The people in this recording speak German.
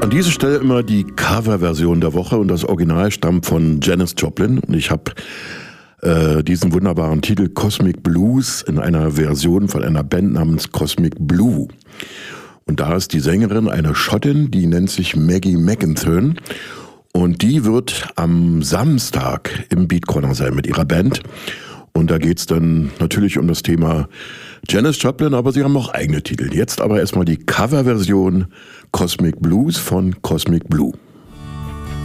An dieser Stelle immer die Coverversion der Woche und das Original stammt von Janis Joplin und ich habe diesen wunderbaren Titel Cosmic Blues in einer Version von einer Band namens Cosmic Blue. Und da ist die Sängerin eine Schottin, die nennt sich Maggie McIntyre und die wird am Samstag im Beat Corner sein mit ihrer Band. Und da geht's dann natürlich um das Thema Janis Joplin, aber sie haben auch eigene Titel. Jetzt aber erstmal die Coverversion Cosmic Blues von Cosmic Blue.